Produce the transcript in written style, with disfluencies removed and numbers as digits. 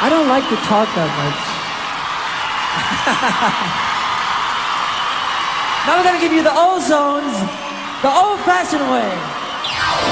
I don't like to talk that much. Now we're gonna give you the ozones, the old-fashioned way.